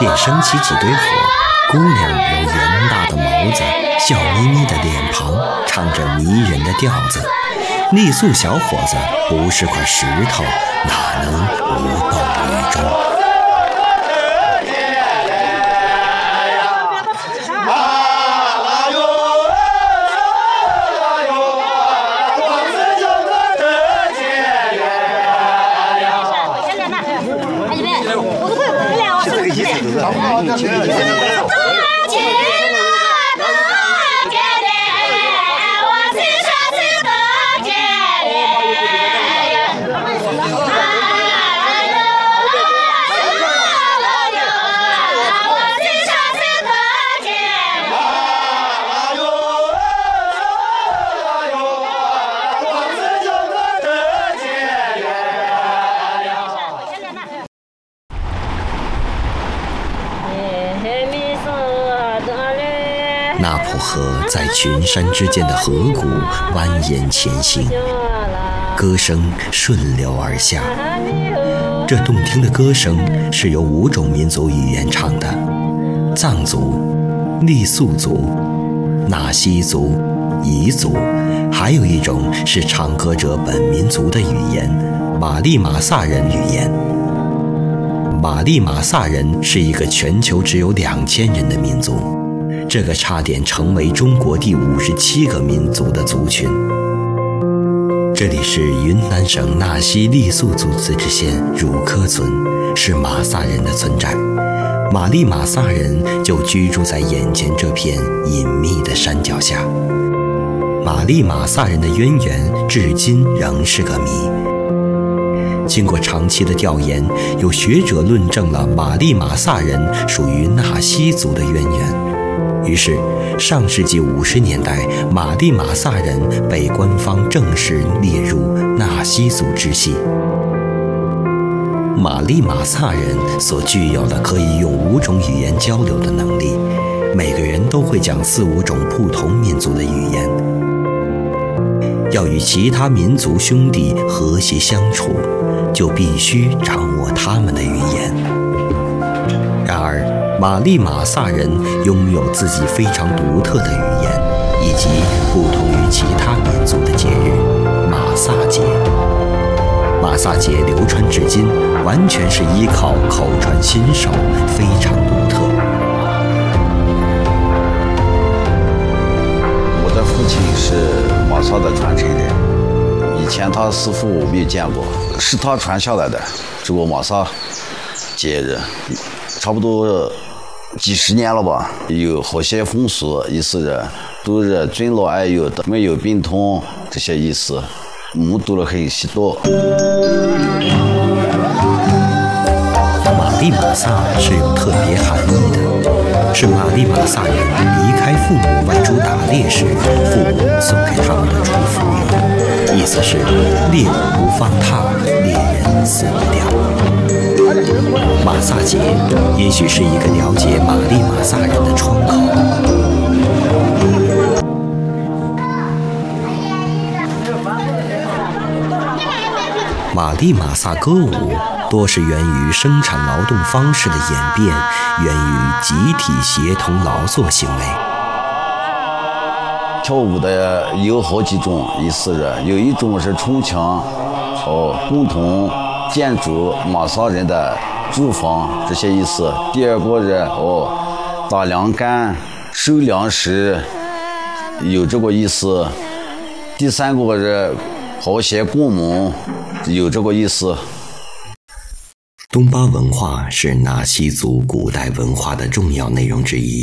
便升起几堆火。姑娘有圆大的眸子，笑眯眯的脸庞，唱着迷人的调子。傈僳小伙子不是块石头，哪能无动于衷？那浦河在群山之间的河谷蜿蜒前行，歌声顺流而下。这动听的歌声是由5种民族语言唱的：藏族、傈僳族、纳西族、彝族，还有一种是唱歌者本民族的语言——马利马萨人语言。马利马萨人是一个全球只有2000人的民族，这个差点成为中国第57个民族的族群。这里是云南省纳西傈僳族自治县汝柯村，是马萨人的村寨。马利马萨人就居住在眼前这片隐秘的山脚下。马利马萨人的渊源至今仍是个谜。经过长期的调研，有学者论证了马利马萨人属于纳西族的渊源。于是上世纪50年代，马利马萨人被官方正式列入纳西族支系。马利马萨人所具有的可以用5种语言交流的能力，每个人都会讲4、5种不同民族的语言。要与其他民族兄弟和谐相处，就必须掌握他们的语言。然而，马利马萨人拥有自己非常独特的语言，以及不同于其他民族的节日——马萨节。马萨节流传至今，完全是依靠口传心授，非常独特。 我的父亲是马萨的传承人，以前他师傅我没有见过，是他传下来的这个马萨节日，差不多几十年了吧。有好些风俗，意思是都是尊老爱幼的，没有病痛这些意思，目睹了很许多。 马利马萨是有特别含义的，是马利马萨人离开父母外出打猎时，父母送给他们的祝福语，意思是猎物不放踏，猎人死不掉。马萨节也许是一个了解马利马萨人的窗口。马利马萨歌舞多是源于生产劳动方式的演变，源于集体协同劳作行为。 跳舞的有好几种，意思是有一种是冲墙，共同建筑马萨人的住房这些意思。第二个是打粮干、收粮食，有这个意思。第三个是好些共谋，有这个意思。 东巴文化是纳西族古代文化的重要内容之一。